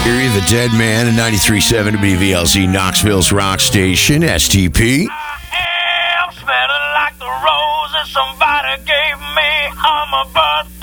Eerie, the Dead Man, and 93.7 WVLZ, Knoxville's rock station, STP. I am smelling like the roses somebody gave me on my birthday.